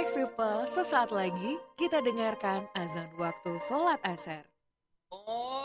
Nice people, sesaat lagi kita dengarkan azan waktu sholat asar. Oh,